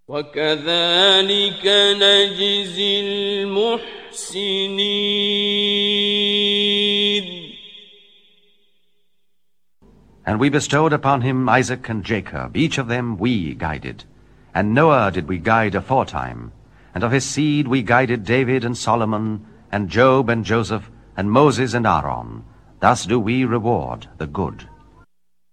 وكذلك نجزي المحسنين. And we bestowed upon him Isaac and Jacob, each of them we guided. And Noah did we guide aforetime, and of his seed we guided David and Solomon, and Job and Joseph, and Moses and Aaron. Thus do we reward the good.